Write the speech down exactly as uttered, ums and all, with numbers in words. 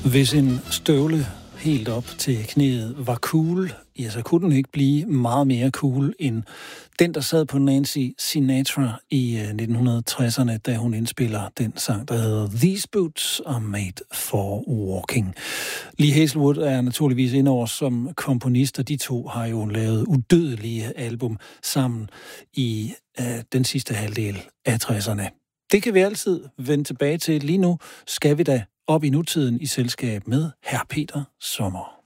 Hvis en støvle helt op til knæet var cool, ja, så kunne den ikke blive meget mere cool end den, der sad på Nancy Sinatra i nitten tresserne, da hun indspiller den sang, der hedder These Boots Are Made for Walking. Lee Hazlewood er naturligvis inde over som komponist, og de to har jo lavet udødelige album sammen i øh, den sidste halvdel af tresserne. Det kan vi altid vende tilbage til. Lige nu skal vi da op i nutiden i selskab med herr Peter Sommer.